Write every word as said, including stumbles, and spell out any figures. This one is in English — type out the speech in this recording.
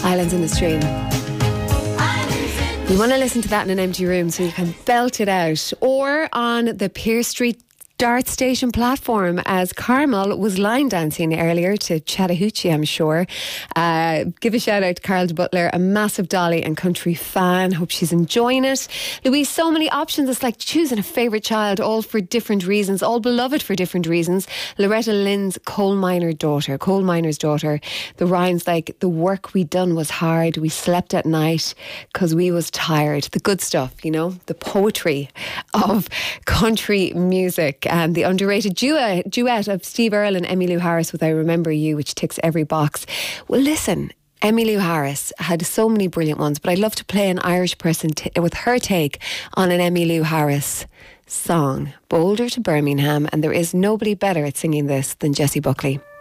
Islands in the Stream. You want to listen to that in an empty room so you can belt it out, or on the Pier Street Dart Station platform, as Carmel was line dancing earlier to Chattahoochee, I'm sure. Uh, give a shout out to Carl de Butler, a massive Dolly and country fan. Hope she's enjoying it. Louise, so many options. It's like choosing a favourite child, all for different reasons, all beloved for different reasons. Loretta Lynn's Coal Miner Daughter, Coal Miner's Daughter. The rhymes like, the work we done was hard, we slept at night because we was tired. The good stuff, you know, the poetry of country music. And the underrated duet, duet of Steve Earle and Emmylou Harris with I Remember You, which ticks every box. Well, listen, Emmylou Harris had so many brilliant ones, but I'd love to play an Irish person t- with her take on an Emmylou Harris song, Boulder to Birmingham, and there is nobody better at singing this than Jessie Buckley.